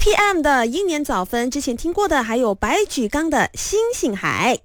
EPM 的英年早分，之前听过的还有白举纲的星星海。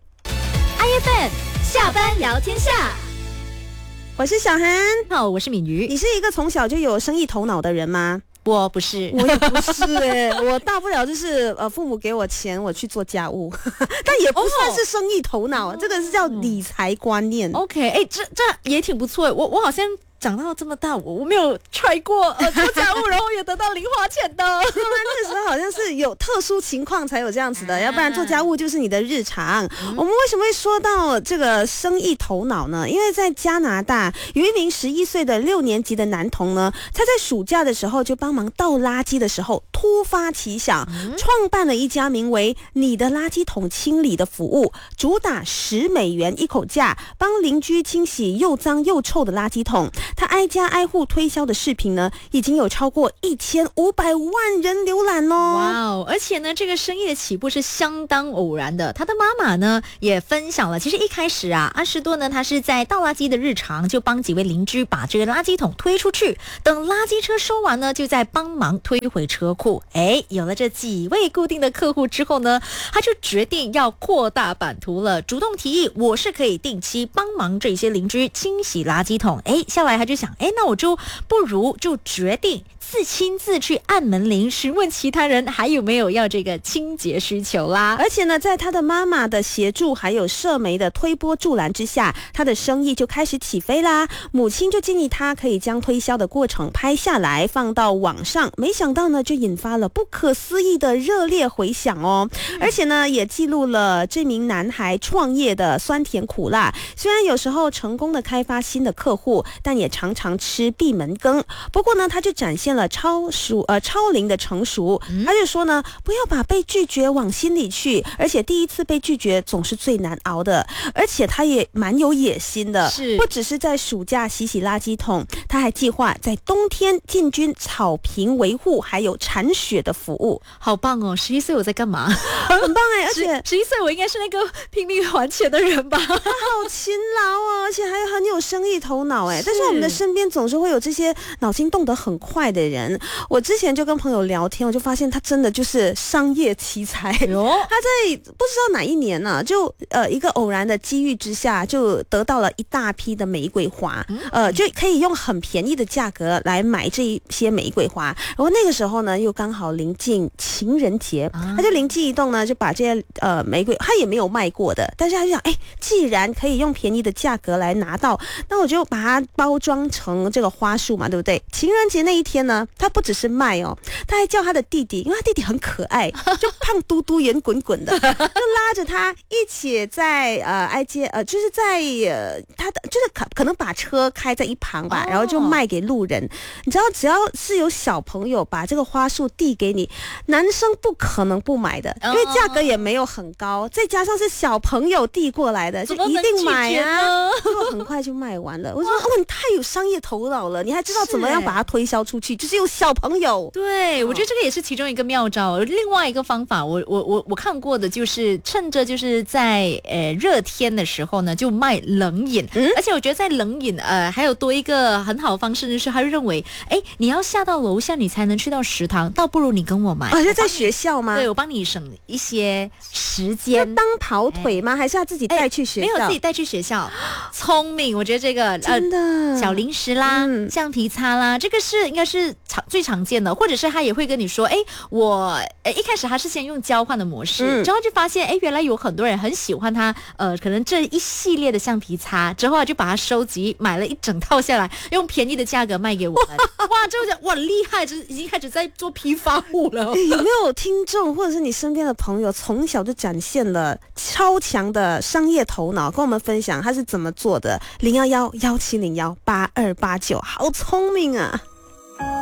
IFM 下班聊天下， 我是小涵。 好，我是敏瑜。 你是一个从小就有生意头脑的人吗？ 我不是， 我也不是我大不了就是父母给我钱，我去做家务，但也不算是生意头脑，这个是叫理财观念。 OK， 这也挺不错。我好像长到这么大，我没有 try 过做家务，然后也得到零花钱的。 那时候好像是有特殊情况才有这样子的，要不然做家务就是你的日常。我们为什么会说到这个生意头脑呢？因为在加拿大有一名11岁的6年级的男童呢，他在暑假的时候就帮忙倒垃圾的时候，突发奇想，创办了一家名为“你的垃圾桶清理”的服务，主打$10一口价，帮邻居清洗又脏又臭的垃圾桶。他挨家挨户推销的视频呢，已经有超过1500万人浏览哦。 哇哦！而且呢，这个生意的起步是相当偶然的。他的妈妈呢也分享了，其实一开始啊，阿士多呢他是在倒垃圾的日常，就帮几位邻居把这个垃圾桶推出去，等垃圾车收完呢，就再帮忙推回车库。有了这几位固定的客户之后呢，他就决定要扩大版图了，主动提议我是可以定期帮忙这些邻居清洗垃圾桶。下来他就想，那我就不如就决定亲自去按门铃，询问其他人还有没有要这个清洁需求啦。 而且呢，在他的妈妈的协助还有社媒的推波助澜之下，他的生意就开始起飞啦。母亲就建议他可以将推销的过程拍下来放到网上，没想到呢就引发了不可思议的热烈回响哦。而且呢也记录了这名男孩创业的酸甜苦辣，虽然有时候成功的开发新的客户，但也常常吃闭门羹。不过呢他就展现了超龄的成熟。他就说呢，不要把被拒绝往心里去，而且第一次被拒绝总是最难熬的。而且他也蛮有野心的，不只是在暑假洗垃圾桶，他还计划在冬天进军草坪维护还有铲雪的服务。 好棒哦！11岁我在干嘛？ 很棒而且 11岁我应该是那个拼命还钱的人吧？ 他好勤劳哦，而且还很有生意头脑但是我们的身边总是会有这些脑筋动得很快的人。我之前就跟朋友聊天，我就发现他真的就是商业奇才。他在不知道哪一年呢，就一个偶然的机遇之下，就得到了一大批的玫瑰花，就可以用很便宜的价格来买这一些玫瑰花。然后那个时候呢，又刚好临近情人节，他就灵机一动呢，就把这些玫瑰，他也没有卖过的，但是他就想，既然可以用便宜的价格来拿到，那我就把它包装成这个花束嘛，对不对？情人节那一天呢，他不只是卖哦，他还叫他的弟弟，因为他弟弟很可爱，就胖嘟嘟圆滚滚的，就拉着他一起在挨街就是在他的就是可能把车开在一旁吧，然后就卖给路人。你知道，只要是有小朋友把这个花束递给你，男生不可能不买的，因为价格也没有很高，再加上是小朋友递过来的，就一定买啊。结果很快就卖完了。我说你太有商业头脑了，你还知道怎么样把它推销出去，就是有小朋友。 对，我觉得这个也是其中一个妙招。另外一个方法，我看过的就是趁着就是在热天的时候呢，就卖冷饮。而且我觉得在冷饮还有多一个很好的方式，就是他认为你要下到楼下你才能去到食堂，倒不如你跟我买。 就在学校吗？ 对，我帮你省一些时间。 要当跑腿吗？还是要自己带去学校？ 没有，自己带去学校。聪明，我觉得这个真的小零食啦，橡皮擦啦，这个应该是最常见的。或者是他也会跟你说，我一开始他是先用交换的模式，之后就发现原来有很多人很喜欢他可能这一系列的橡皮擦，之后就把它收集买了一整套下来，用便宜的价格卖给我们。哇，这个哇厉害，这已经开始在做批发物了。 有没有听众或者是你身边的朋友从小就展现了超强的商业头脑，跟我们分享他是怎么做的？011-1701-8289，好聪明啊！